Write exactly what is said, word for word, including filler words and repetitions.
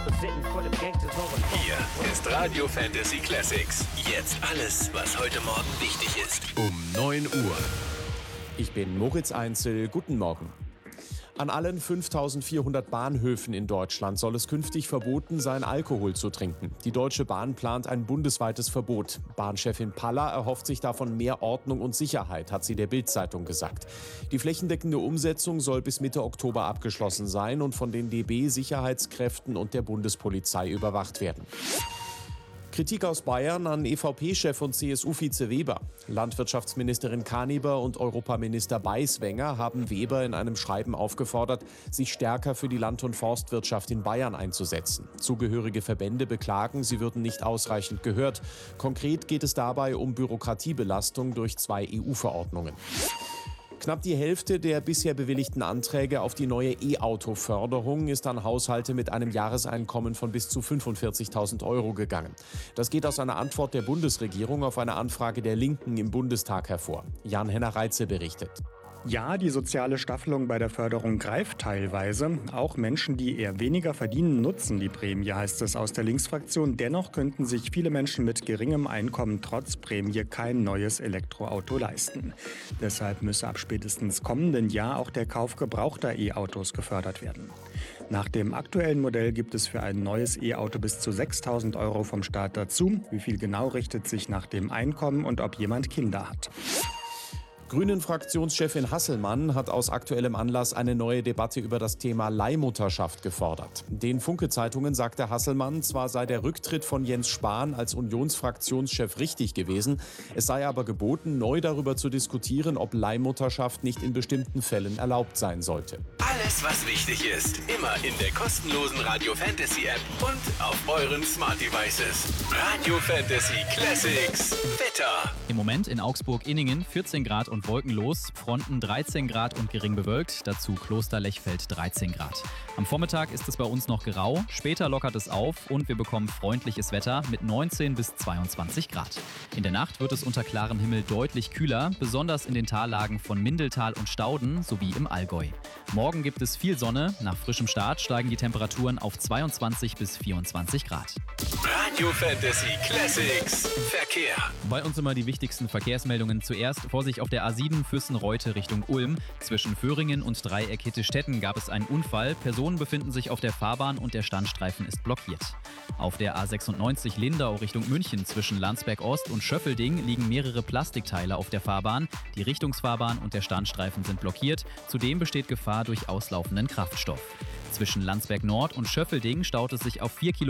Hier ist Radio Fantasy Classics. Jetzt alles, was heute Morgen wichtig ist. Um neun Uhr. Ich bin Moritz Einzel. Guten Morgen. An allen fünftausendvierhundert Bahnhöfen in Deutschland soll es künftig verboten sein, Alkohol zu trinken. Die Deutsche Bahn plant ein bundesweites Verbot. Bahnchefin Paller erhofft sich davon mehr Ordnung und Sicherheit, hat sie der Bild-Zeitung gesagt. Die flächendeckende Umsetzung soll bis Mitte Oktober abgeschlossen sein und von den D B-Sicherheitskräften und der Bundespolizei überwacht werden. Kritik aus Bayern an E V P-Chef und C S U-Vize Weber. Landwirtschaftsministerin Kaniber und Europaminister Beiswenger haben Weber in einem Schreiben aufgefordert, sich stärker für die Land- und Forstwirtschaft in Bayern einzusetzen. Zugehörige Verbände beklagen, sie würden nicht ausreichend gehört. Konkret geht es dabei um Bürokratiebelastung durch zwei E U-Verordnungen. Knapp die Hälfte der bisher bewilligten Anträge auf die neue E-Auto-Förderung ist an Haushalte mit einem Jahreseinkommen von bis zu fünfundvierzigtausend Euro gegangen. Das geht aus einer Antwort der Bundesregierung auf eine Anfrage der Linken im Bundestag hervor. Jan-Henner Reitze berichtet. Ja, die soziale Staffelung bei der Förderung greift teilweise. Auch Menschen, die eher weniger verdienen, nutzen die Prämie, heißt es aus der Linksfraktion. Dennoch könnten sich viele Menschen mit geringem Einkommen trotz Prämie kein neues Elektroauto leisten. Deshalb müsse ab spätestens kommenden Jahr auch der Kauf gebrauchter E-Autos gefördert werden. Nach dem aktuellen Modell gibt es für ein neues E-Auto bis zu sechstausend Euro vom Staat dazu. Wie viel genau richtet sich nach dem Einkommen und ob jemand Kinder hat. Grünen-Fraktionschefin Hasselmann hat aus aktuellem Anlass eine neue Debatte über das Thema Leihmutterschaft gefordert. Den Funke-Zeitungen sagte Hasselmann, zwar sei der Rücktritt von Jens Spahn als Unionsfraktionschef richtig gewesen, es sei aber geboten, neu darüber zu diskutieren, ob Leihmutterschaft nicht in bestimmten Fällen erlaubt sein sollte. Alles, was wichtig ist, immer in der kostenlosen Radio Fantasy App und auf euren Smart Devices. Radio Fantasy Classics. Wetter. Im Moment in Augsburg-Inningen vierzehn Grad und wolkenlos, Fronten dreizehn Grad und gering bewölkt, dazu Kloster-Lechfeld dreizehn Grad. Am Vormittag ist es bei uns noch grau, später lockert es auf und wir bekommen freundliches Wetter mit neunzehn bis zweiundzwanzig Grad. In der Nacht wird es unter klarem Himmel deutlich kühler, besonders in den Tallagen von Mindeltal und Stauden sowie im Allgäu. Morgen gibt es viel Sonne, nach frischem Start steigen die Temperaturen auf zweiundzwanzig bis vierundzwanzig Grad. Radio Fantasy Classics. Verkehr. Bei uns immer die wichtigsten Verkehrsmeldungen zuerst. Vorsicht auf der A sieben Füssen-Reute Richtung Ulm. Zwischen Föhringen und Dreieck Hittestetten gab es einen Unfall. Personen befinden sich auf der Fahrbahn und der Standstreifen ist blockiert. Auf der A sechsundneunzig Lindau Richtung München zwischen Landsberg Ost und Schöffelding liegen mehrere Plastikteile auf der Fahrbahn. Die Richtungsfahrbahn und der Standstreifen sind blockiert. Zudem besteht Gefahr durch auslaufenden Kraftstoff. Zwischen Landsberg Nord und Schöffelding staut es sich auf vier Kilometer